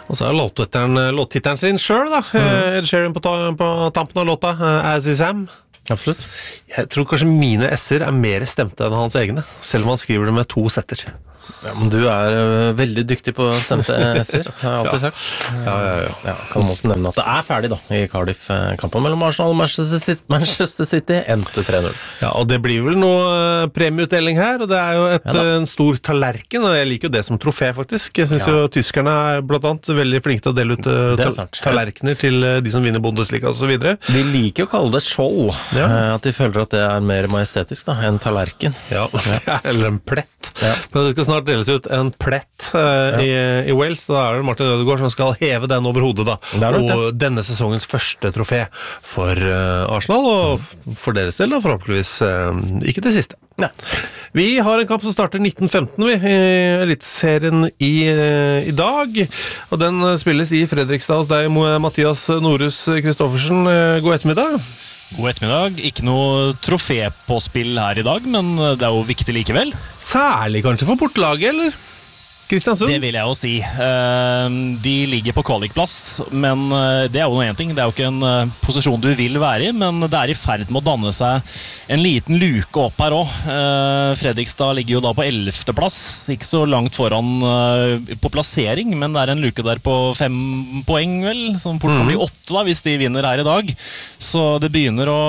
Og så låttitteren sin selv da, Ed Sheeran på tampen av låta, As Is Am. Absolutt. Jeg tror kanskje mine S-er mer stemte enn hans egne, selv om han skriver det med 2 setter. Ja, men du veldig dyktig på stemte S-er, har jeg alltid sagt. Ja, kan man også nevne at det ferdig da, i Cardiff-kampen mellom Arsenal og Manchester City, endte 3-0. Ja, og det blir vel noe premieutdeling her, og det jo en stor tallerken, og jeg liker jo det som trofé faktisk. Jeg synes jo tyskerne blant annet veldig flinke til å dele ut tallerkener til de som vinner Bundesliga og så videre. De liker å kalle det skjold, at de føler at det mer majestetisk da, enn tallerken. Ja, eller en plett. Men det skal snart deles ut en plett i Wales, da det Martin Ødegaard som skal heve den over hodet da, og denne sesongens første trofé for Arsenal, og for deres del da, forhåpentligvis ikke det siste. Vi har en kamp som starter 1915 i Elitserien i dag, og den spilles i Fredrikstad hos deg, Mathias Norhus Kristoffersen. God ettermiddag. God ettermiddag. Ikke noe trofé på spill her i dag, men det jo viktig likevel. Særlig kanskje for bortelaget, eller? Kristiansund? Det vil jeg jo si. De ligger på kvalikplass, men det jo noe en ting. Det jo ikke en posisjon du vil være i, men det i ferd med å danne seg en liten luke opp her også. Fredrikstad ligger jo da på 11. plass, ikke så langt foran på plassering, men det en luke der på 5 poeng vel, som fort kan bli 8 da, hvis de vinner her i dag. Så det begynner å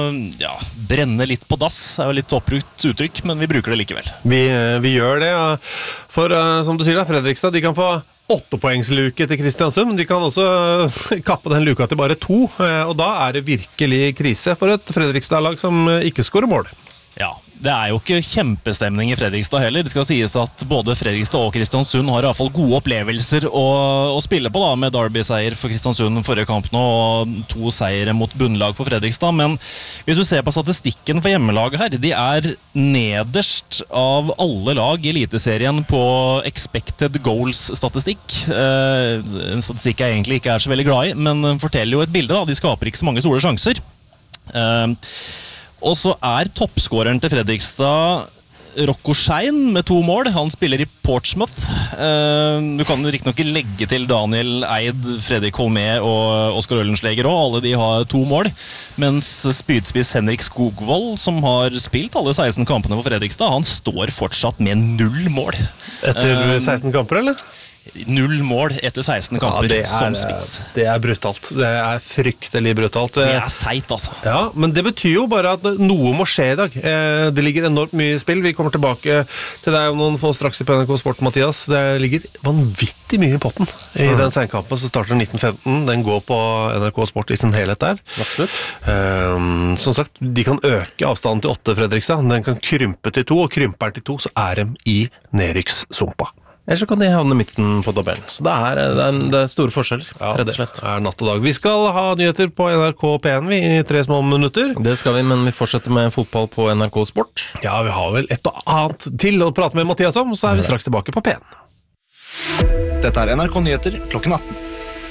brenne litt på dass, det jo litt oppbrukt uttrykk, men vi bruker det likevel. Vi gjør det, for som du sier da, Fredrikstad, de kan få 8-poengsluke til Kristiansund, men de kan også kappe den luka til bare 2, og da det virkelig krise for et Fredrikstad-lag som ikke skårer mål. Ja, det jo ikke kjempestemning i Fredrikstad heller. Det skal sies at både Fredrikstad og Kristiansund har i hvert fall gode opplevelser å spille på da, med Derby-seier for Kristiansund forrige kamp nå, og 2 seire mot bunnlag for Fredrikstad. Men hvis du ser på statistikken for hjemmelaget her, de nederst av alle lag i Eliteserien på expected goals-statistikk. En statistikk jeg egentlig ikke så veldig glad i, men forteller jo et bilde da. De skaper ikke så mange store sjanser. Og så toppskåreren til Fredrikstad Rocco Schein med 2 mål. Han spiller i Portsmouth. Du kan riktig nok legge til Daniel Eid, Fredrik Holmé og Oskar Ølensleger også. Alle de har 2 mål. Mens spydspiss Henrik Skogvold, som har spilt alle 16 kampene for Fredrikstad, han står fortsatt med 0 mål. Etter 16 kamper, eller? 0 mål etter 16 kamper som spiss. Det brutalt. Det fryktelig brutalt. Det seit, altså. Ja, men det betyr jo bare at noe må skje i dag. Det ligger enormt mye i spill. Vi kommer tilbake til deg om noen få straks i NRK Sport, Mathias. Det ligger vanvittig mye i potten i den senkampen som starter 1915. Den går på NRK Sport i sin helhet der. Absolutt. Som sagt, de kan øke avstanden til 8 Fredrikstad. Den kan krympe til 2, og krymper til 2, så de i nedrykkssumpa. Eller så kan de havne midten på tabellen. Så det store forskjeller, rett og slett. Det natt og dag. Vi skal ha nyheter på NRK P1 i 3 små minutter. Det skal vi, men vi fortsetter med fotball på NRK Sport. Ja, vi har vel et og annet til å prate med Mathias om, så vi straks tilbake på P1. Dette NRK Nyheter klokken 18.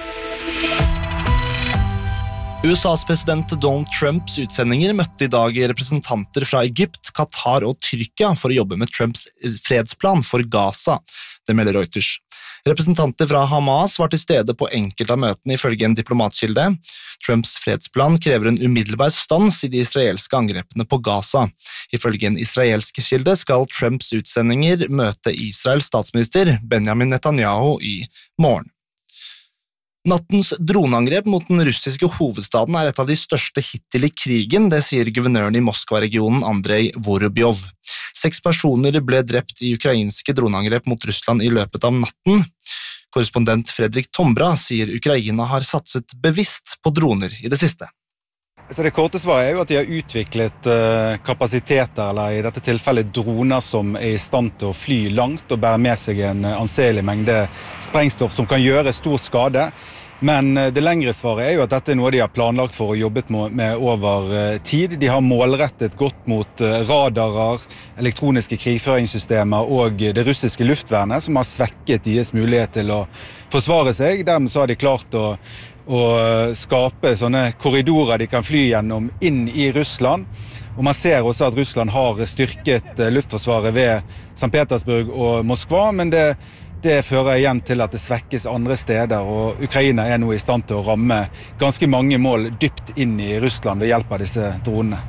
USAs president Donald Trumps utsendinger møtte i dag representanter fra Egypt, Qatar og Tyrkia for å jobbe med Trumps fredsplan for Gaza. Det melder Reuters. Representanter fra Hamas var til stede på enkelte av møtene ifølge en diplomatkilde. Trumps fredsplan krever en umiddelbar stans i de israelske angrepene på Gaza. Ifølge en israelsk kilde skal Trumps utsendinger møte Israels statsminister Benjamin Netanyahu i morgen. Nattens droneangrep mot den russiske hovedstaden et av de største hittil i krigen, det sier guvernøren i Moskva-regionen Andrei Vorobjov. 6 personer ble drept i ukrainske droneangrep mot Russland i løpet av natten. Korrespondent Fredrik Tombra sier Ukraina har satset bevisst på droner i det siste. Så det korte svaret jo at de har utviklet kapasiteter, eller i dette tilfellet droner som i stand til å fly langt og bære med seg en anselig mengde sprengstoff som kan gjøre stor skade. Men det lengre svaret jo at dette noe de har planlagt for og jobbet med over tid. De har målrettet godt mot radarer, elektroniske krigføringssystemer og det russiske luftvernet, som har svekket deres mulighet til å forsvare seg. Dermed så har de klart å skape sånne korridorer de kan fly gjennom inn i Russland. Og man ser også at Russland har styrket luftforsvaret ved St. Petersburg og Moskva, men det det fører igjen til at det svekkes andre steder, og Ukraina nå i stand til å ramme ganske mange mål dypt inn i Russland ved hjelp av disse dronene.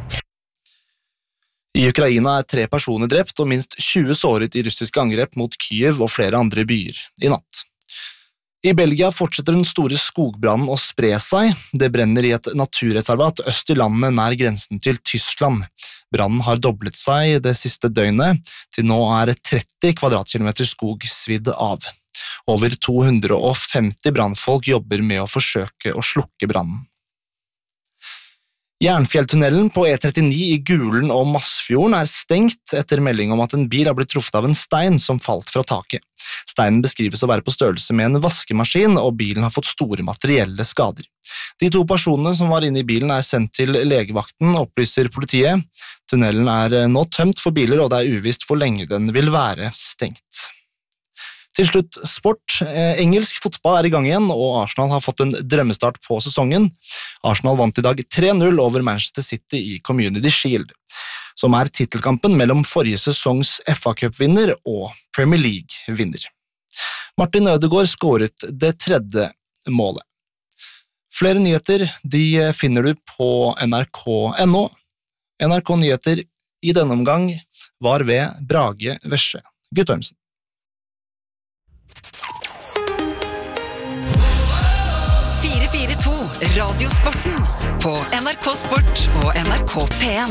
I Ukraina 3 personer drept og minst 20 såret i russiske angrep mot Kyiv og flere andre byer i natt. I Belgia fortsetter den store skogbrannen å spre seg. Det brenner i et naturreservat øst i landet nær grensen til Tyskland. Brannen har doblet seg det siste døgnet, til nå 30 kvadratkilometer skog svidd av. Over 250 brannfolk jobber med å forsøke å slukke brannen. Jernfjelltunnelen på E39 i Gulen og Masfjorden stengt etter melding om at en bil har blitt truffet av en stein som falt fra taket. Steinen beskrives å være på størrelse med en vaskemaskin, og bilen har fått store materielle skader. De 2 personene som var inne i bilen sendt til legevakten, opplyser politiet. Tunnelen nå tømt for biler, og det uvisst hvor lenge den vil være stengt. Til slutt sport. Engelsk fotball i gang igjen, og Arsenal har fått en drømmestart på sesongen. Arsenal vant i dag 3-0 over Manchester City i Community Shield, som titelkampen mellom forrige sesongs FA Cup-vinner og Premier League-vinner. Martin Ødegaard skåret det 3. målet. Flere nyheter finner du på nrk.no. NRK Nyheter i denne omgang var ved Brage Vesje Guttormsen. Radiosporten på NRK Sport og NRK P1.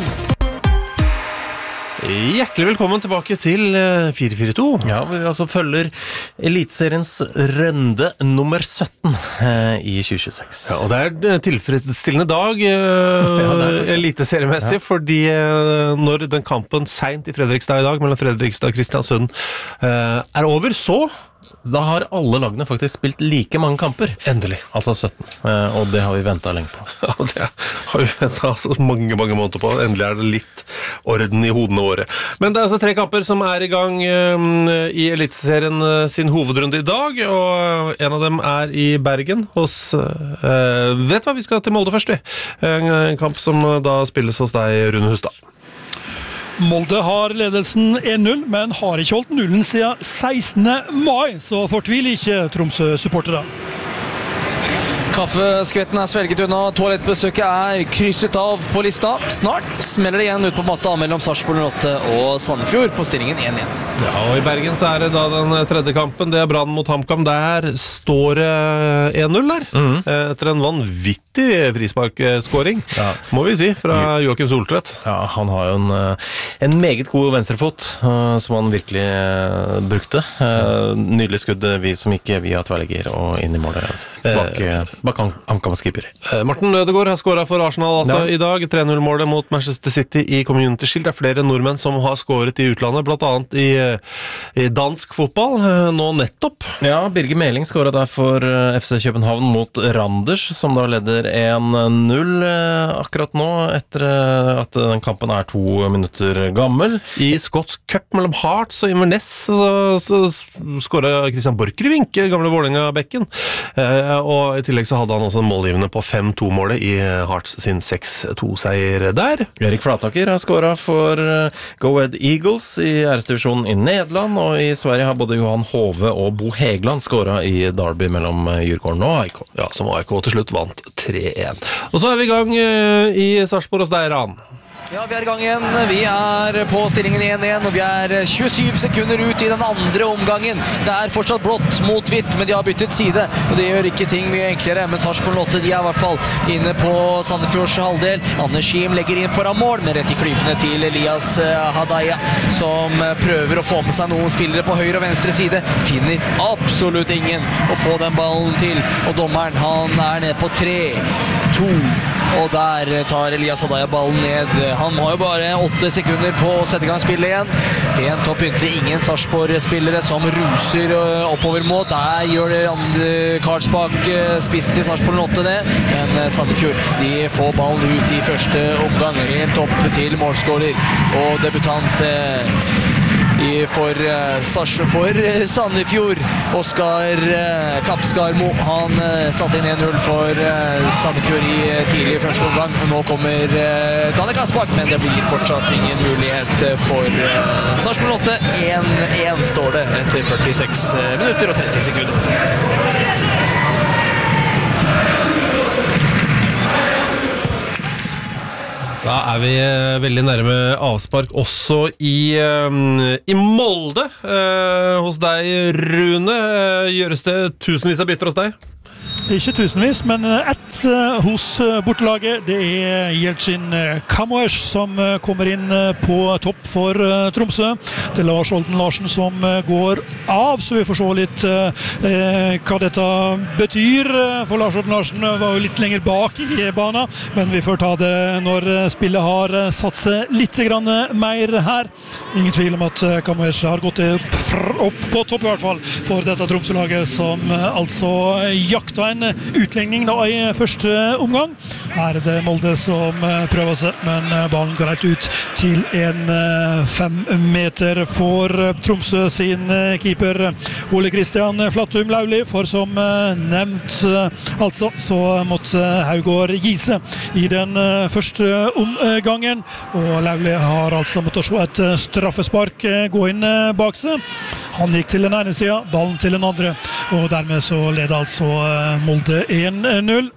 Hjertelig velkommen tilbake til 442. Ja, vi følger Elitseriens runde nummer 17 i 2026. Ja, og det tilfredsstillende dag eliteseriemessig, fordi når den kampen sent i Fredrikstad i dag mellom Fredrikstad og Kristiansund over, så da har alle lagene faktisk spilt like mange kamper. Endelig. Altså 17. Og det har vi ventet lenge på. Ja, det har vi ventet mange måneder på. Endelig det litt orden i hodene våre. Men det 3 kamper som i gang i Eliteserien sin hovedrunde i dag, og en av dem i Bergen hos vet hva, vi skal til Molde først. En kamp som da spilles hos deg, Rune Hustad. Molde har ledelsen 1-0, men har ikke holdt nullen siden 16. mai, så fortvil ikke Tromsø-supportere. Kaffeskvetten svelget unna, toalettbesøket krysset av på lista. Snart smeller det igjen ut på matta mellom Sarpsborg 08 og Sandefjord på stillingen 1-1. Ja, og i Bergen så det da den 3. kampen, det Brann mot HamKam. Der står 1-0 der, etter en vanvittig frisparkskåring, må vi si, fra Joakim Soltvedt. Ja, han har jo en meget god venstrefot, som han virkelig brukte. Nydelig skudd som gikk via tverrligger og inn i målet bak HamKam-skipper. Martin Ødegaard har skåret for Arsenal i dag. 3-0-målet mot Manchester City i Community Shield. Det flere nordmenn som har skåret i utlandet, blant annet i dansk fotball, nå nettopp. Ja, Birger Meling skåret der for FC København mot Randers, som da leder 1-0 akkurat nå, etter at den kampen 2 minutter gammel. I skotsk cup mellom Hearts og Inverness så skåret Christian Borchgrevink, gamle Vålerenga-bekken. Og i tillegg så hadde han også en målgivende på 5-2-målet i Hearts sin 6-2-seier der. Erik Flataker har skåret for Go Ahead Eagles i æresdivisjonen i Nederland, og i Sverige har både Johan Hove og Bo Hegland skåret i derby mellom Djurgården og AIK. Ja, som AIK til slutt vant 3-1. Og så vi i gang i Sarpsborg hos deg, Ran. Ja, vi i gang igjen. Vi på stillingen 1-1, og vi 27 sekunder ut i den andre omgangen. Det fortsatt blått mot hvitt, men de har byttet side, og det gjør ikke ting mye enklere. Men Sarpsborg 08, de i hvert fall inne på Sandefjords halvdel. Anders Schiem legger inn foran mål, men rett i klypene til Elias Hadaya, som prøver å få med seg noen spillere på høyre og venstre side. Finner absolutt ingen å få den ballen til, og dommeren, han nede på 3-2. Og der tar Elias Hadaya ballen ned. Han har jo bare 8 sekunder på å sette i gang spillet igjen. Pent og pyntelig, ingen Sarpsborg-spillere som ruser oppover mot. Der gjør det Karlsbakk, spissen til Sarpsborg 08 det. Men Sandefjord, de får ballen ut i første omgang, helt opp til målskåler og debutant for Sandefjord. Oskar Kapskarmo, han satte inn 1-0 for Sandefjord i tidlig første omgang. Og nå kommer Danek Aspak, men det blir fortsatt ingen mulighet for Sarpsborg 8. 1-1 står det etter 46 minutter og 30 sekunder. Da er vi veldig nærme avspark også i Molde. Hos deg, Rune, gjøres det tusenvis av bytter hos deg? Ikke tusenvis, men ett hos bortelaget. Det Jeltsin Kamoes som kommer inn på topp for Tromsø. Det Lars Olden Larsen som går av, så vi får se litt hva dette betyr. For Lars Olden Larsen var jo litt lenger bak i banen, men vi får ta det når spillet har satt seg litt grann mer her. Ingen tvil om at Kamoes har gått opp på topp i hvert fall for dette Tromsø-laget, som altså jakta en utligning da i første omgang. Her er det Molde som prøver seg, men ballen går helt ut til en 5 meter for Tromsø sin keeper Ole Kristian Flattum Lauli, for som nevnt altså, så måtte Haugård gi seg i den første omgangen, og Lauli har altså måttet se et straffespark gå inn bak seg. Han gikk til den ene siden, ballen til den andre, og dermed så leder altså Molde 1-0.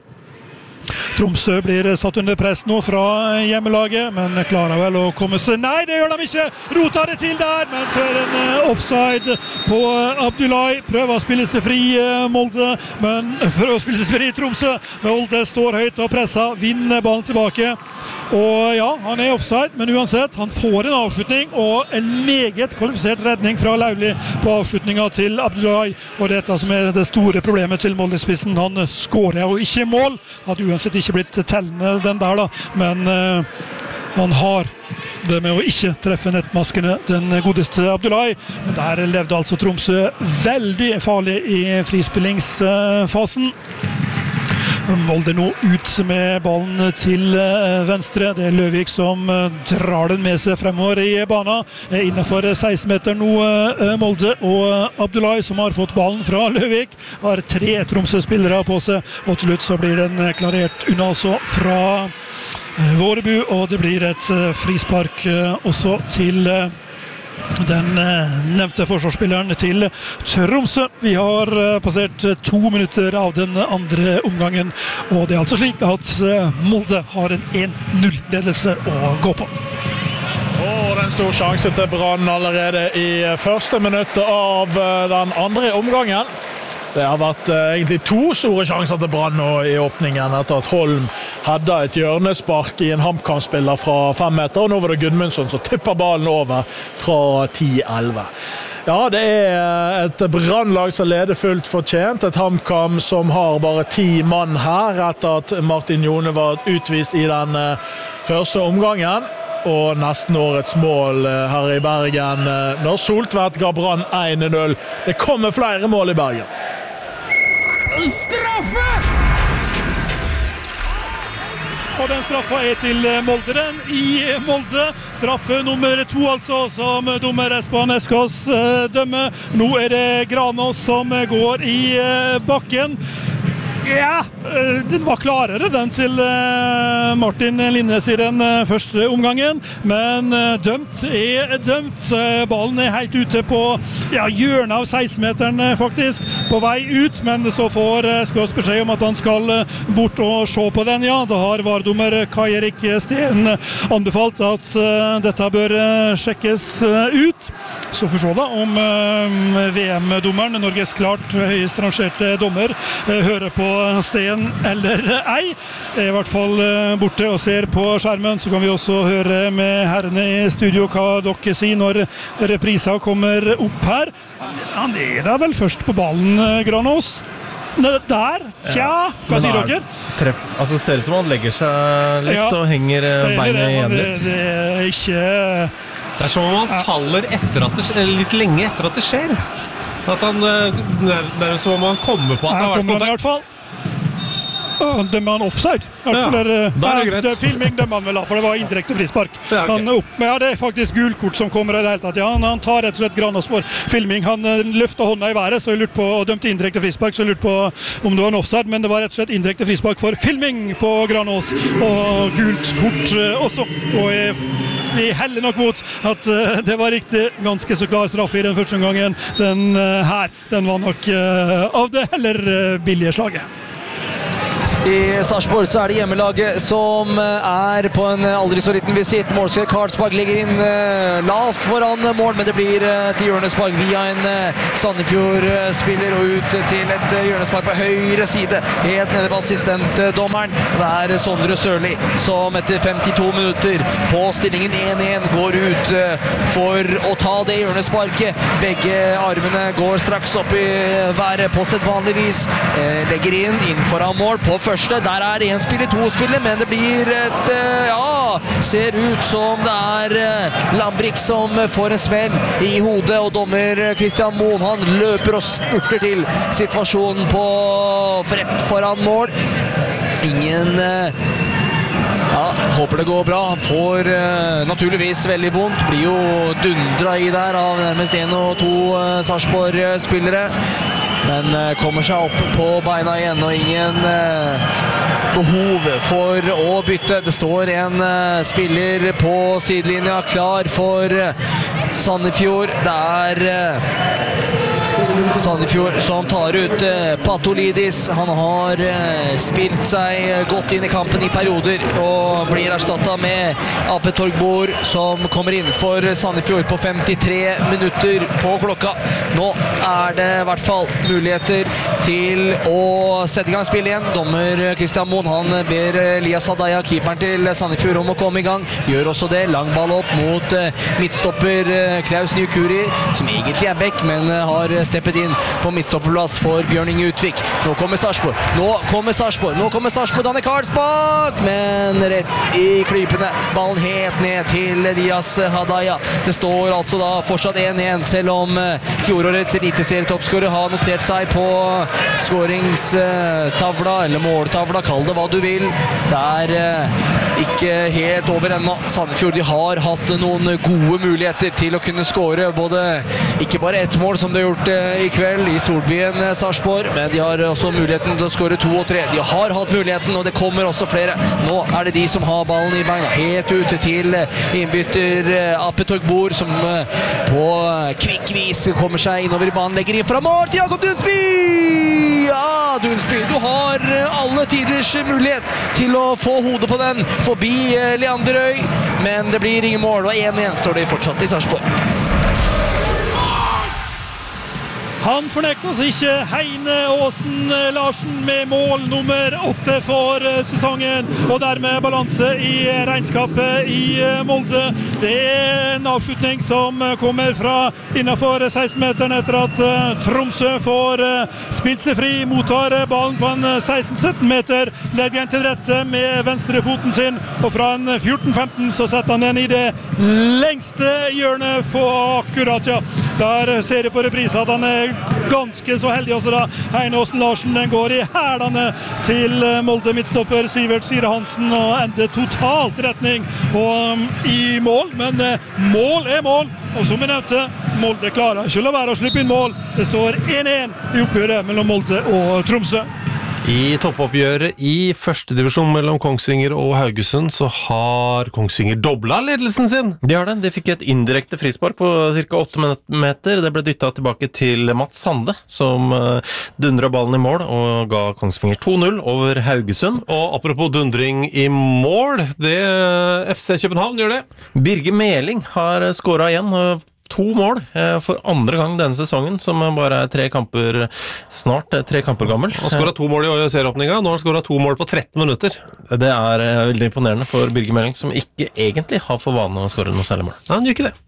Tromsø blir satt under press nå fra hjemmelaget, men klarer vel å komme seg. Nei, det gjør de ikke! Rota det til der, men så er det en offside på Abdullahi. Prøver å spille seg fri Molde, men prøver å spille seg fri Tromsø. Molde står høyt og presser, vinner ballen tilbake. Og ja, han er offside, men uansett, han får en avslutning og en meget kvalifisert redning fra Lauli på avslutningen til Abdullahi. Og dette som er det store problemet til Molde-spissen, han skårer jo ikke mål. Hadde uansett ikke blitt tellende den der da, men han har det med å ikke treffe nettmaskene, den godeste Abdullahi. Men der levde altså Tromsø veldig farlig i frispillingsfasen. Molde nå ut med ballen til venstre. Det er Løvik som drar den med seg fremover i banen. Innenfor 16-meter nå Molde, og Abdullahi som har fått ballen fra Løvik har 3 Tromsø-spillere på seg, og til slutt så blir den klarert unna også fra Vårebu, og det blir et frispark også til den nevnte forsvarsspilleren til Tromsø. Vi har passert 2 minutter av den andre omgangen, og det er altså slik at Molde har en 1-0-ledelse å gå på. Og det er en stor sjanse til Brann allerede i første minutt av den andre omgangen. Det har vært egentlig 2 store sjanser til Brann nå i åpningen, etter at Holm hadde et hjørnespark i en HamKam-spiller fra 5 meter, og nå var det Gudmundsson som tipper ballen over fra 10-11. Ja, det er et Brannlag som leder fullt fortjent, et HamKam som har bare 10 mann her, etter at Martin Jone var utvist i den første omgangen. Og nesten årets mål her i Bergen, når Soltvedt ga Brann 1-0. Det kommer flere mål i Bergen. Straffe! Og den straffa er til Molde, den i Molde. Straffe nummer 2 altså, som dommer Espen Eskås dømmer. Nå er det Granås som går i bakken. Ja, den var klarere den til Martin Linnes i den første omgangen, men dømt er dømt. Ballen er helt ute på hjørnet av 16-meteren faktisk, på vei ut, men så får Skås beskjed om at han skal bort og se på den. Ja, da har VAR-dommer Kai Erik Steen anbefalt at dette bør sjekkes ut. Så får vi se da om VM-dommeren, Norges klart høyest rangerte dommer, hører på Steen eller ei. Er i hvert fall borte og ser på skjermen. Så kan vi også høre med herrene i studio hva dere sier når reprisa kommer opp her. Han er da vel først på ballen, Granås. Der, tja, hva sier dere? Altså det ser ut som han legger seg litt og henger beinet igjen litt. Det er ikke... Det er som om han faller litt lenge etter at det skjer. At han, det er som om han kommer på at det har vært kontakt. dømmer han offside. Da er det greit. Filming dømmer han vel da, for det var indirekte frispark. Det er faktisk gulkort som kommer i det hele tatt. Ja, han tar rett og slett Granås for filming. Han løfter hånda i været, så jeg lurte på, og dømte indirekte frispark, så jeg lurte på om det var en offside, men det var rett og slett indirekte frispark for filming på Granås, og gult kort også. Og vi heller nok mot at det var riktig, ganske så klar straff i den første omgangen. Den var nok av det heller billige slaget. I Sarpsborg så det hjemmelaget som på en aldri så liten visitt. Målskjell Karlsberg ligger inn lavt foran mål, men det blir et hjørnespark via en Sandefjord-spiller og ut til et hjørnespark på høyre side, helt nede ved assistentdommeren. Det Sondre Sørli som etter 52 minutter på stillingen 1-1 går ut for å ta det hjørnesparket. Begge armene går straks opp i været på sedvanlig vis, legger inn foran mål på første. Der en spiller, to spiller, men det blir ser ut som det Lambrik som får en smell i hodet, og dommer Christian Moen, han løper og spurter til situasjonen på rett foran mål. Ingen håper det går bra. Får naturligvis veldig vondt. Blir jo dundra i der av nærmest 1 og 2 Sarpsborg-spillere. Men kommer seg opp på beina igjen, og ingen behov for å bytte. Det står en spiller på sidelinja klar for Sandefjord. Det Sandefjord som tar ut Patolidis. Han har spilt seg godt inn i kampen i perioder og blir erstattet med AP Torgbor, som kommer inn for Sandefjord på 53 minutter på klokka. Nå det I hvert fall muligheter til å sette I gang spillet igjen. Dommer Christian Moen, han ber Elias Hadaya, keeperen til Sandefjord, om å komme I gang. Gjør også det. Lang ball opp mot midtstopper Klaus Nykuri, som egentlig back, men har steppet inn på midtstopperplass for Bjørn Inge Utvik. Nå kommer Sarpsborg. Danne Karlsbakk, men rett I klypene. Ballen helt ned til Elias Hadaya. Det står altså da fortsatt 1-1, selv om fjorårets eliteserietoppskårer har notert seg på skåringstavla, eller måltavla, kall det hva du vil. Det ikke helt over ennå. Sandefjord, de har hatt noen gode muligheter til å kunne skåre, ikke bare ett mål som de har gjort I kveld I Solbyen Sarpsborg, men de har også muligheten til å skåre 2 og 3. De har hatt muligheten, og det kommer også flere. Nå det de som har ballen I beina, helt ute til innbytter AP Torgbor, som på kvikk vis kommer seg innover I banen, legger inn fra mål til Jakob Dunsby! Ja, Dunsby, du har alle tiders mulighet til å få hodet på den forbi Leander Øy, men det blir ingen mål, og 1-1 står det fortsatt I Sarpsborg. Han fornekter seg ikke. Heine Aasen Larsen med mål nummer 8 for sesongen, og dermed balanse I regnskapet I Molde. Det en avslutning som kommer fra innenfor 16-meteren etter at Tromsø får spilt seg fri, mottar ballen på en 16-17 meter, legger den til rette med venstre foten sin, og fra en 14-15 så setter han den I det lengste hjørnet for akkurat, ja. Der ser jeg på reprise at han ganske så heldig også da. Heine Aasen Larsen, den går I hælene til Molde midtstopper Sivert Syre Hansen, og ender totalt retning og I mål, men mål mål, og som jeg nevnte, Molde klarer ikke å la være å slippe inn mål. Det står 1-1 I oppgjøret mellom Molde og Tromsø. I toppoppgjøret I første divisjon mellom Kongsvinger og Haugesund så har Kongsvinger doblet ledelsen sin. De har det. De fikk et indirekte frispark på ca. 8 meter. Det ble dyttet tilbake til Mats Sande, som dundret ballen I mål og ga Kongsvinger 2-0 over Haugesund. Og apropos dundring I mål, det FC København gjør det. Birger Meling har skåret igjen, 2 mål for andre gang denne sesongen, som bare 3 kamper snart, 3 kamper gammel. Han skåret 2 mål I serieåpninga, nå har han skåret 2 mål på 13 minutter. Det veldig imponerende for Birger Meling, som ikke egentlig har for vane å skåre noe særlig mål. Nei, han gjør ikke det.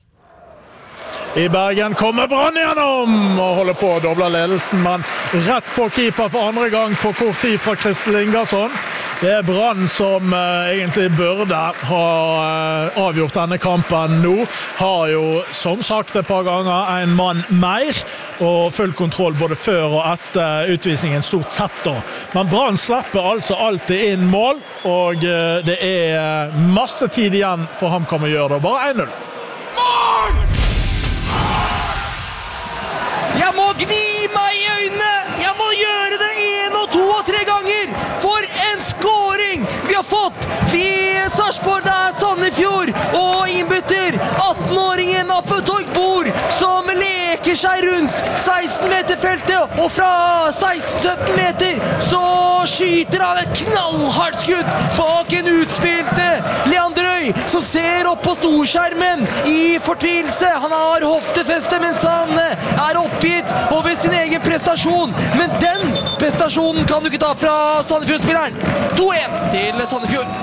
I Bergen kommer Brann gjennom og holder på å doble ledelsen, men rett på keeper for andre gang på kort tid fra Kristel Ingersson. Det Brann som egentlig burde ha avgjort denne kampen nå. Har jo som sagt et par ganger en mann mer og full kontroll både før og etter utvisningen stort sett da. Men Brann slipper altså alltid inn mål, og det masse tid igjen for HamKam å gjøre det. Bare 1-0. Mål! Jeg må gni meg i øynene! Jeg må gjøre det 1 og 2 og 3 ganger! For en skåring vi har fått! Sarpsborg, det Sandefjord og innbytter 18-åringen Appetorp Bor som leker seg rundt 16-meterfeltet, og fra 16-17 meter så skyter han et knallhardt skudd bak en utspilte Leander Øy som ser opp på storskjermen i fortvilelse. Han har hoftefeste mens han oppgitt over sin egen prestasjon, men den prestasjonen kan du ikke ta fra Sandefjord-spilleren. 2-1 til Sandefjord.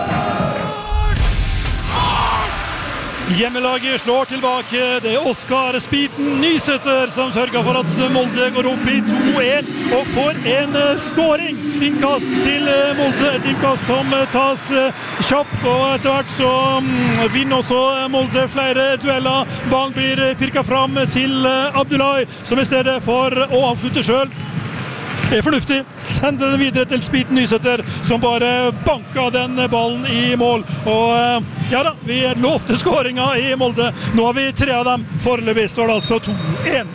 Hjemmelaget slår tilbake. Det Oskar Spiten Nysæter som sørger for at Molde går opp i 2-1 og får en skåring. Innkast til Molde, et innkast som tas kjapt, og etter hvert så vinner også Molde flere dueller. Ballen blir pirket fram til Abdullahi, som i stedet for å avslutte selv. Det fornuftig. Sende den videre til Spiten Nysæter, som bare banket den ballen i mål. Og ja da, vi lovte skåringer i Molde. Nå har vi 3 av dem. Foreløpig står det altså 2-1.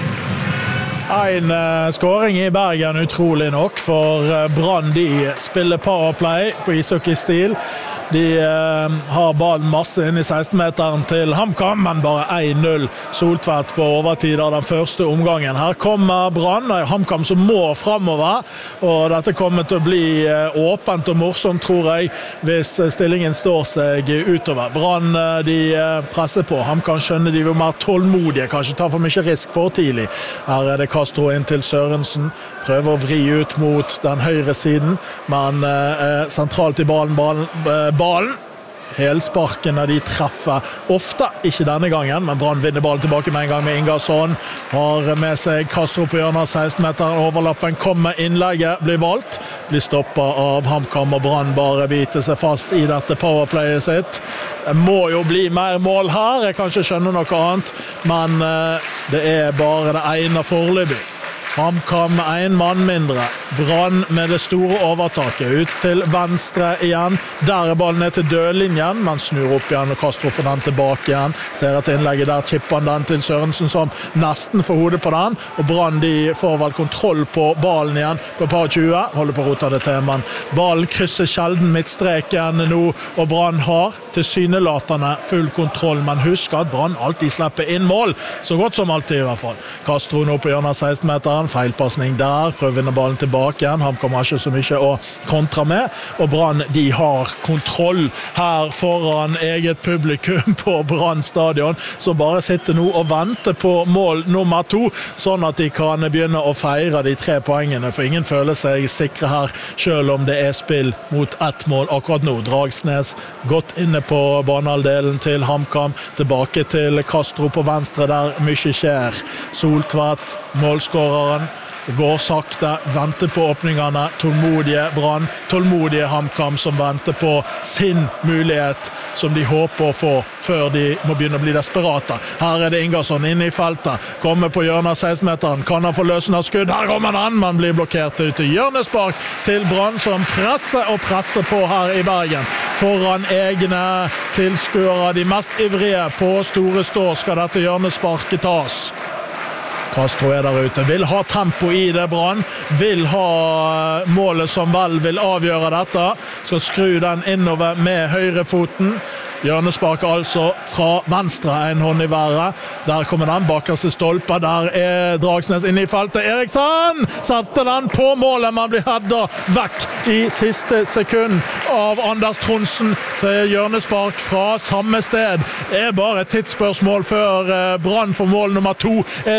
En skåring i Bergen utrolig nok, for Brann de spiller powerplay på ishockeystil. De har ballen masse inn i 16-meteren til HamKam, men bare 1-0 Soltvedt på overtid av den første omgangen. Her kommer Brann, og HamKam som må fremover, og dette kommer til å bli åpent og morsomt, tror jeg, hvis stillingen står seg utover. Brann de presser på, HamKam skjønner de vil mer tålmodige, kanskje ta for mye risk for tidlig. Her det Castro inn til Sørensen, prøver å vri ut mot den høyre siden, men sentralt i ballen. Helsparkene de treffer ofte, ikke denne gangen, men Brann vinner ballen tilbake med en gang med Ingarsson. Har med seg Castro på hjørnet, 16-meteren, overlappen kommer, innlegget blir valgt, blir stoppet av HamKam, og Brann bare biter seg fast i dette powerplayet sitt. Det må jo bli mer mål her, jeg kan ikke skjønne noe annet, men det bare det ene foreløpig. HamKam med 1 mann mindre. Brann med det store overtaket. Ut til venstre igjen. Der ballen ned til dødlinjen, men snur opp igjen og Castro får den tilbake igjen. Ser et innlegget der, chipper han den til Sørensen som nesten får hodet på den. Og Brann de får vel kontroll på ballen igjen på par 20. Holder på å rota det til, men ballen krysser sjelden midtstreken nå, og Brann har tilsynelatende full kontroll. Men husk at Brann alltid slipper inn mål. Så godt som alltid i hvert fall. Castro nå på hjørnet 16-meteren. Feilpassning der, prøver å vinne ballen tilbake igjen. HamKam har ikke så mye å kontra med, og Brann de har kontroll her foran eget publikum på Brann stadion, som bare sitter nå og venter på mål nummer 2, sånn at de kan begynne å feire de 3 poengene, for ingen føler seg sikre her, selv om det spill mot 1 mål akkurat nå. Dragsnes godt inne på banehalvdelen til HamKam, tilbake til Castro på venstre der mye skjer. Soltvedt, målskåreren, går sakte, venter på åpningene, tålmodige Brann, tålmodige HamKam som venter på sin mulighet som de håper å få før de må begynne å bli desperate. Her det Ingarsson inne i feltet, kommer på hjørnet 16-meteren, kan han få løsen av skudd, her kommer han, man blir blokkert ut til hjørnespark til Brann som presser på her i Bergen. Foran egne tilskuere, de mest ivrige på store stå skal dette hjørnesparket tas. Castro der ute, vil ha tempo i det Brann, vil ha målet som vel vil avgjøre dette, så skru den innover med høyrefoten. Hjørnespark altså fra venstre, en hånd i været. Der kommer den bakerste stolpe, der Dragsnes inne i feltet. Eriksson satte den på målet, man blir headet vekk i siste sekund av Anders Tronsen til hjørnespark fra samme sted. Det bare et tidsspørsmål før Brann får mål nummer 2, det ikke det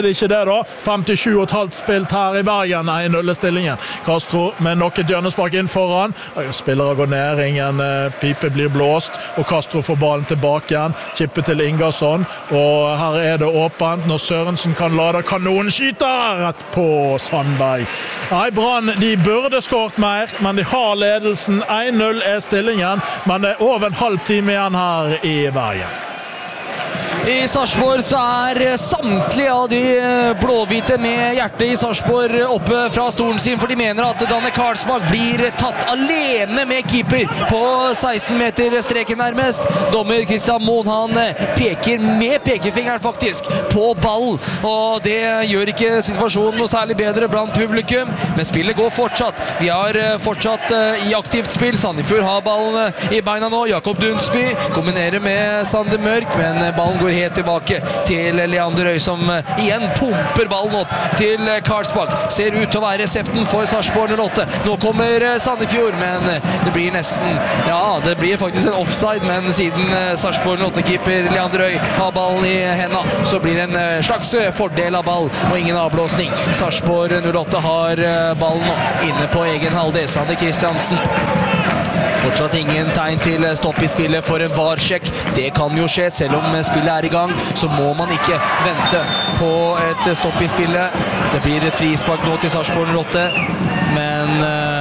da. 57,5 spilt her i Bergen, 1-0-stillingen. Castro med nok et hjørnespark inn foran. Spillere går ned, ingen pipe blir blåst, og Castro får ballen tilbake igjen. Chippe til Ingersson, og her det åpent når Sørensen kan lade kanonskyter rett på Sandberg. Nei, Brann, de burde skåret mer, men de har ledelsen. 1-0 stillingen, men det over en halv time igjen her i Bergen. I Sarpsborg så samtlige av de blåhvite med hjertet i Sarpsborg oppe fra stolen sin, for de mener at Danne Karlsbakk blir tatt alene med keeper på 16 meter streken nærmest. Dommer Christian Moen, han peker med pekefingeren faktisk på ballen, og det gjør ikke situasjonen noe særlig bedre blant publikum, men spillet går fortsatt. Vi har fortsatt i aktivt spill. Sandefjord har ballen i beina nå. Jakob Dunsby kombinerer med Sander Mørk, men ballen går helt tilbake til Leander Øy, som igjen pumper ballen opp til Karlsbakk. Ser ut til å være resepten for Sarpsborg 08. Nå kommer Sandefjord, men det blir nesten, ja, det blir faktisk en offside, men siden Sarpsborg 08-keeper Leander Øy har ballen i hendene, så blir det en slags fordel av ball og ingen avblåsning. Sarpsborg 08 har ballen nå inne på egen halvdel. Sander Kristiansen. Fortsatt ingen tegn til stopp i spillet for en VAR-sjekk. Det kan jo skje, selv om spillet i gang, så må man ikke vente på et stopp i spillet. Det blir et frispark nå til Sarpsborg 08, men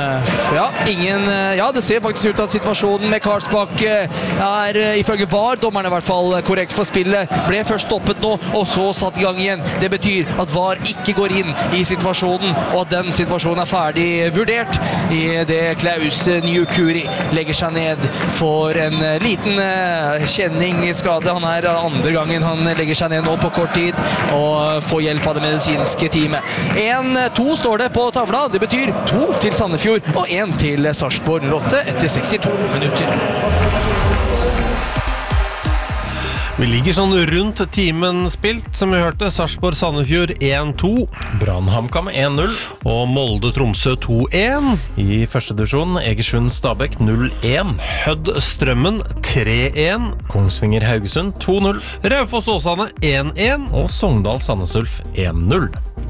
det ser faktisk ut at situasjonen med Karlsbakk ifølge VAR, dommeren i hvert fall korrekt for spillet, ble først stoppet nå, og så satt i gang igjen. Det betyr at VAR ikke går inn i situasjonen, og at den situasjonen ferdig vurdert i det Klaus Njukuri legger seg ned for en liten kjenning i skade. Han andre gangen han legger seg ned nå på kort tid og får hjelp av det medisinske teamet. 1-2 står det på tavla. Det betyr 2 til Sandefjord og 1 til Sarpsborg 08 etter 62 minutter. Vi ligger sånn rundt timen spilt, som vi hørte. Sarpsborg Sandefjord 1-2. Brann HamKam 1-0. Og Molde Tromsø 2-1. I første divisjon Egersund Stabæk 0-1. Hødd Strømmen 3-1. Kongsvinger Haugesund 2-0. Raufoss Åsane 1-1. Og Sogndal Sandnes Ulf 1-0.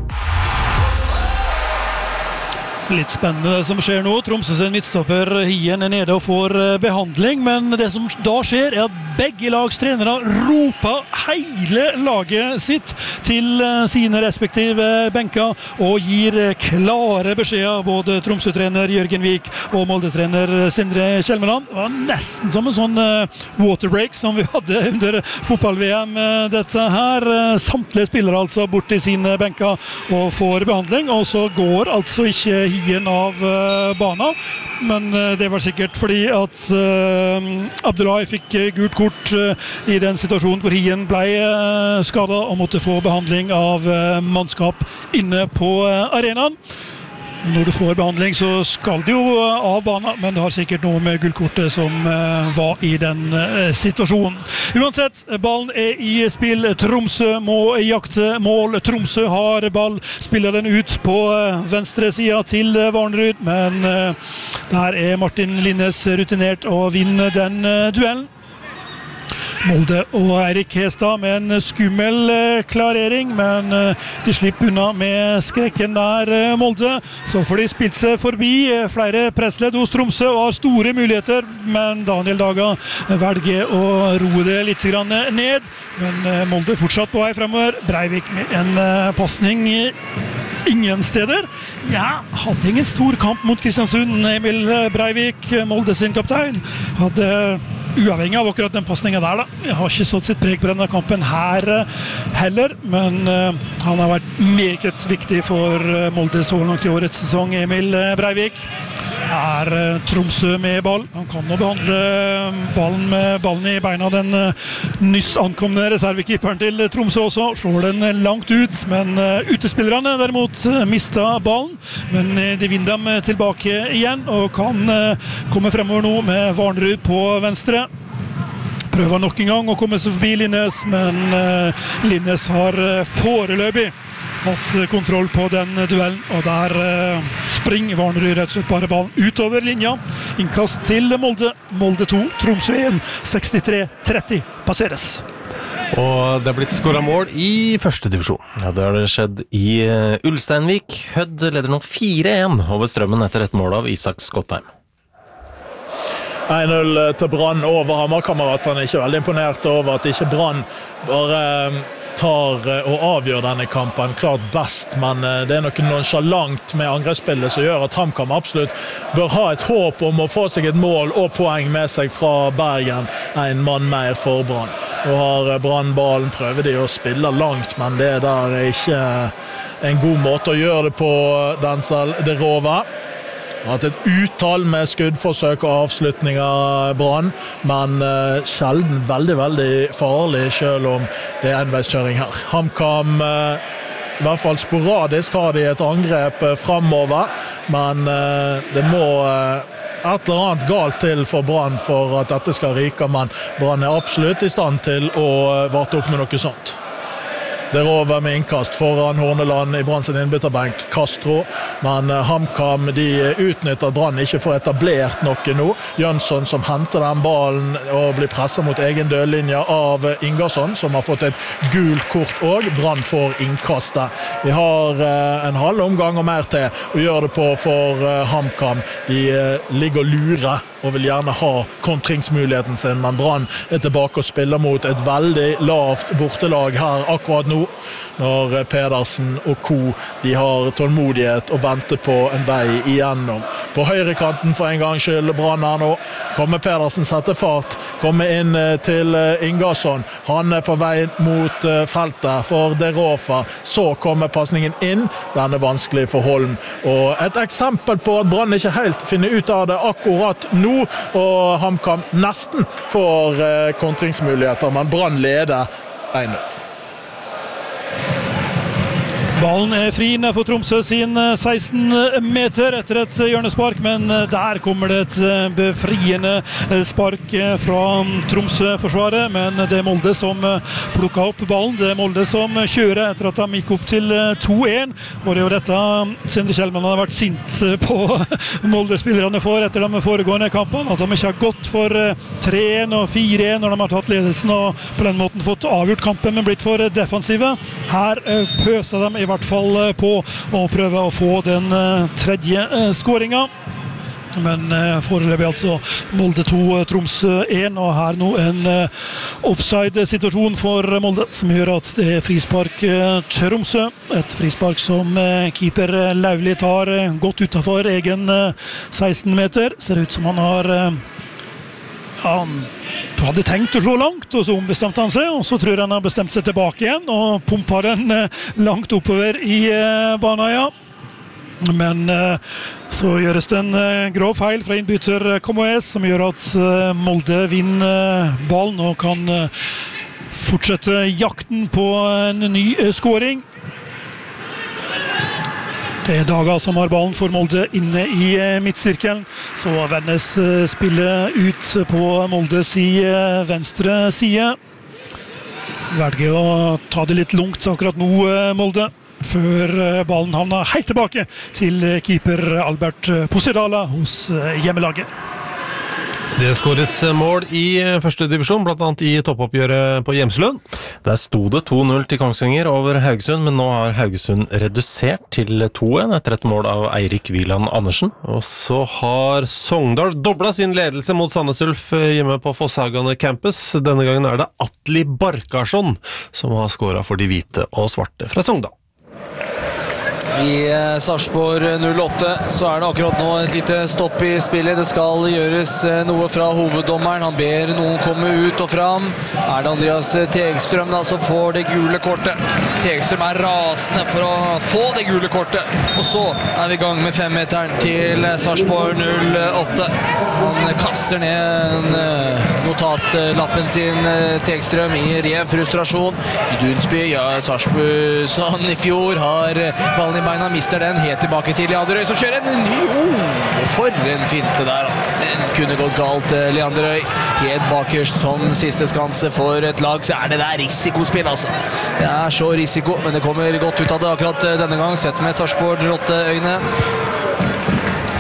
Litt spennende det som skjer nå. Tromsø sin midtstopper Hien nede og får behandling, men det som da skjer at begge lags trenere roper hele laget sitt til sine respektive benker og gir klare beskjeder, både Tromsø-trener Jørgen Vik og Molde-trener Sindre Kjelmeland. Det var nesten som en sånn waterbreak som vi hadde under fotball-VM dette her. Samtlige spillere altså bort til sine benker og får behandling, og så går altså ikke Hien av banen, men det var sikkert fordi at Abdullahi fikk gult kort i den situasjonen hvor Hien ble skadet og måtte få behandling av mannskap inne på arenaen. Når du får behandling så skal du jo av banen, men det har sikkert noe med gullkortet som var i den situasjonen. Uansett, ballen i spill. Tromsø må jakte mål. Tromsø har ball, spiller den ut på venstre siden til Varnerud, men der Martin Linnes rutinert og vinner den duellen. Molde og Eirik Hestad med en skummel klarering, men de slipper unna med skrekken der Molde. Så får de spilt seg forbi flere pressledd hos Tromsø og har store muligheter, men Daniel Daga velger å roe det litt ned. Men Molde fortsatt på vei fremover. Breivik med en passning ingen steder. Hadde ingen stor kamp mot Kristiansund. Emil Breivik, Molde sin kaptein, hadde uavhengig av akkurat den passningen der da. Jeg har ikke satt sitt preg på denne kampen her heller, men han har vært meget viktig for Molde så langt i årets sesong, Emil Breivik. Tromsø med ball. Han kan nå behandle ballen med ballen i beina, den nyss ankomne reservekeeperen til Tromsø også. Slår den langt ut, men utespillerne derimot mistet ballen. Men de vinner dem tilbake igjen og kan komme fremover nå med Varnerud på venstre. Prøver nok en gang å komme seg forbi Linnes, men Linnes har foreløpig hatt kontroll på den duellen, og der springer Varnerud rett og slett bare ballen utover linja. Innkast til Molde. Molde 2, Tromsø 1, 63-30 passeres. Og det har blitt skåret mål i første divisjon. Ja, det har det skjedd i Ulsteinvik. Hødd leder nå 4-1 over Strømmen etter et mål av Isak Skottheim. 1-0 til Brann over Hamar-kameratene. Ikke veldig imponert over at ikke Brann bare tar og avgjør denne kampen klart best, men det er noe nonchalant med angrepsspillet som gjør at HamKam absolutt bør ha et håp om å få seg et mål og poeng med seg fra Bergen, en mann mer for Brann. Nå har Brann ballen, prøver de å spille langt, men det der er ikke en god måte å gjøre det på, Denzel De Rove. Hatt et utall med skuddforsøk og avslutninger Brann, men sjelden veldig farlig, selv om det er enveiskjøring her. HamKam, i hvert fall sporadisk, har de et angrep fremover, men det må et eller annet galt til for Brann for at dette skal ryke, men Brann er absolutt i stand til å varte opp med noe sånt. Det rover med innkast foran Horneland i Brann sin innbytterbenk, Castro, men HamKam de utnytter at Brann ikke får etablert noe nå. Jønsson som henter den ballen og blir presset mot egen dødlinje av Ingersson, som har fått et gult kort også. Brann får innkastet. Vi har en halv omgang og mer til å gjøre det på for HamKam. De ligger og lurer og vil gjerne ha kontringsmuligheten sin, men Brann er tilbake og spiller mot et veldig lavt bortelag her akkurat nå, når Pedersen og Co. de har tålmodighet og venter på en vei igjennom. På høyrekanten for en gang skyld Brann her nå. Kommer Pedersen, setter fart, kommer inn til Ingersson. Han er på vei mot feltet for De Rove. Så kommer passningen inn. Den er vanskelig for Holm. Og et eksempel på at Brann ikke helt finner ut av det akkurat nå, og HamKam nesten får kontringsmuligheter, men Brann leder 1-0. Ballen er fri for Tromsø sin 16 meter etter et hjørnespark, men der kommer det et befriende spark fra Tromsø-forsvaret, men det er Molde som plukket opp ballen, det er Molde som kjører etter at de gikk opp til 2-1, og det er jo dette Sindre Kjellmann har vært sint på Molde-spillerne for etter de foregående kampene, at de ikke har gått for 3-1 og 4-1 når de har tatt ledelsen og på den måten fått avgjort kampen, men blitt for defensive. Her pøser de i hvert fall på å prøve å få den tredje skåringen. Men foreløpig altså Molde 2, Tromsø 1, og her nå en offside-situasjon for Molde, som gjør at det er frispark Tromsø. Et frispark som keeper Lauvli tar godt utenfor egen 16 meter. Ser ut som han har han hadde tenkt å slå langt, og så ombestemte han seg, og så tror jeg han har bestemt seg tilbake igjen, og pumper den langt oppover i Baneheia. Men så gjøres det en grov feil fra innbytter Comoes, som gjør at Molde vinner ballen og kan fortsette jakten på en ny skåring. Det er Daga som har ballen for Molde inne i midtsirkelen. Så vendes spillet ut på Moldes venstre side. Velger å ta det litt lungt akkurat nå, Molde, før ballen havner helt tilbake til keeper Albert Posidala hos hjemmelaget. Det skåres mål i første divisjon, blant annet i toppoppgjøret på Hjemslund. Der sto det 2-0 til Kongsvinger over Haugesund, men nå har Haugesund redusert til 2-1 etter et mål av Eirik Wieland Andersen. Og så har Sogndal doblet sin ledelse mot Sandnes Ulf hjemme på Fosshagane campus. Denne gangen er det Atli Barkarsson som har skåret for de hvite og svarte fra Sogndal. I Sarpsborg 08 så er det akkurat nå et lite stopp i spillet. Det skal gjøres noe fra hoveddommeren. Han ber noen komme ut og fram. Er det Andreas Tegstrøm da som får det gule kortet? Tegstrøm er rasende for å få det gule kortet. Og så er vi i gang med 5-meteren til Sarpsborg 08. Han kaster ned notatlappen sin, Tegstrøm, i ren frustrasjon. I Dunsby, ja, Sarpsborg sånn i fjor har ballen i beina, mister den helt tilbake til Leanderøy, som kjører en ny, for en finte der. Den kunne gått galt, Leanderøy. Helt bakerst som siste skanse for et lag, så er det der risikospill, altså. Det er så risiko, men det kommer godt ut av det akkurat denne gang, sett med Sarpsborg 08-øyne.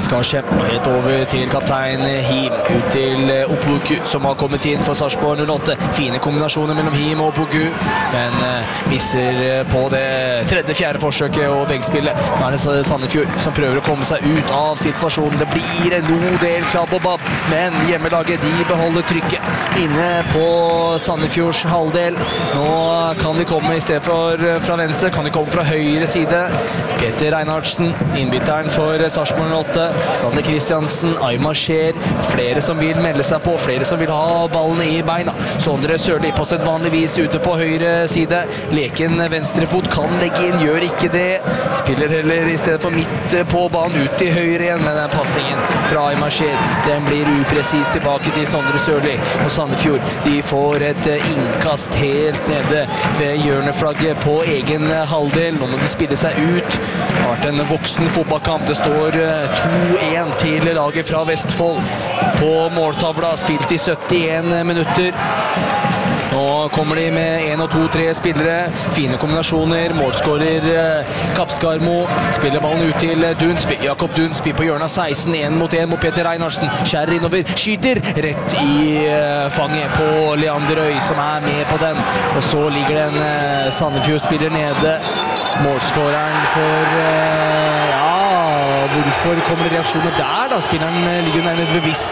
Skarsheim helt over til kaptein Him, ut til Opoku som har kommet inn for Sarpsborg 08. Fine kombinasjoner mellom Him og Opoku, men misser på det tredje-fjerde forsøket og veggspillet. Nå er det Sandefjord som prøver å komme seg ut av situasjonen. Det blir en god del klabb og babb, men hjemmelaget de beholder trykket inne på Sandefjords halvdel. Nå kan de komme i stedet for fra venstre, kan de komme fra høyre side. Peter Reinhardsen, innbytteren for Sarpsborg 08. Sander Kristiansen, Aymar Scheer. Flere som vil melde seg på, flere som vil ha ballen i beina. Sondre Sørli på sitt vanligvis ute på høyre side. Leken venstrefot, kan legge inn, gjør ikke det. Spiller heller i stedet for midt på banen, ut til høyre igjen, med den passningen fra Aymar Scheer. Den blir upresis tilbake til Sondre Sørli. Og Sandefjord, de får et innkast helt nede ved hjørneflagget på egen halvdel. Nå må de spille seg ut. Det har vært en voksen fotballkamp. Det står 2-1 til laget fra Vestfold på måltavla, spilt i 71 minutter. Nå kommer de med 1 og 2-3 spillere. Fine kombinasjoner. Målskårer Kapskarmo. Spiller ballen ut til Dunsby. Jakob Dunsby på hjørnet 16. 1 mot Peter Reinhardsen. Skjærer innover. Skyter rett i fanget på Leander Øy, som er med på den. Og så ligger det en Sandefjord-spiller nede. Målskåreren for hvorfor kommer det reaksjoner der da? Spilleren ligger nærmest bevisst